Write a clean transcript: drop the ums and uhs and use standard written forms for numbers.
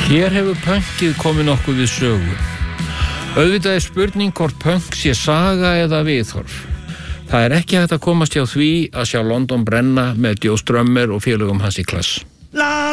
Hér hefur punkið komið nokkuð við sögu. Auðvitað spurning hvort punk sé saga eða viðhorf. Það ekki hægt að komast hjá því að sjá London brenna með Joe Strummer og félögum hans í klass.